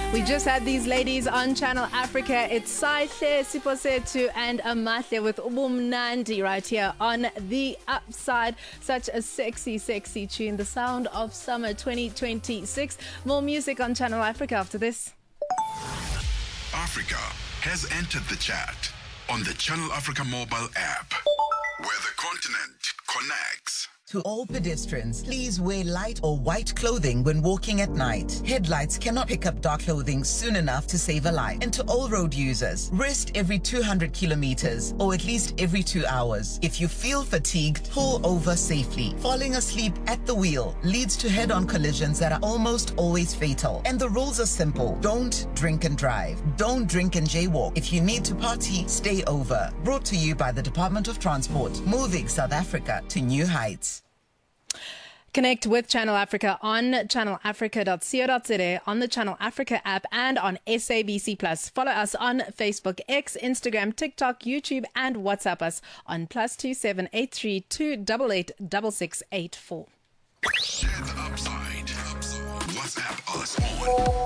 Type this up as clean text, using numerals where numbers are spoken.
We just had these ladies on Channel Africa. It's Saihle, Siposetu and Amahle with Ubumnandi right here on The Upside. Such a sexy, sexy tune. The sound of summer 2026. More music on Channel Africa after this. Africa has entered the chat on the Channel Africa mobile app, where the continent connects. To all pedestrians, please wear light or white clothing when walking at night. Headlights cannot pick up dark clothing soon enough to save a life. And to all road users, rest every 200 kilometers or at least every 2 hours. If you feel fatigued, pull over safely. Falling asleep at the wheel leads to head-on collisions that are almost always fatal. And the rules are simple. Don't drink and drive. Don't drink and jaywalk. If you need to party, stay over. Brought to you by the Department of Transport, moving South Africa to new heights. Connect with Channel Africa on channelafrica.co.za, on the Channel Africa app, and on SABC+. Follow us on Facebook, X, Instagram, TikTok, YouTube, and WhatsApp us on +27 83 288 6684. Share the upside. WhatsApp us on